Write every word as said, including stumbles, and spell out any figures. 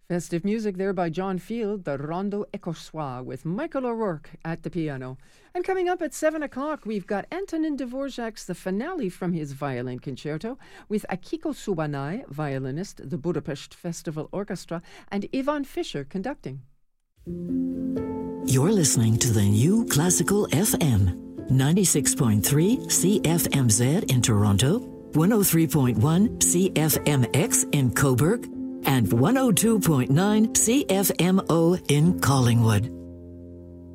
Festive music there by John Field, the Rondo Écossois, with Michael O'Rourke at the piano. And coming up at seven o'clock, we've got Antonin Dvorak's the finale from his violin concerto with Akiko Subanai, violinist, the Budapest Festival Orchestra, and Ivan Fischer conducting. You're listening to the New Classical F M, ninety-six point three C F M Z in Toronto, one oh three point one C F M X in Cobourg, and one oh two point nine C F M O in Collingwood.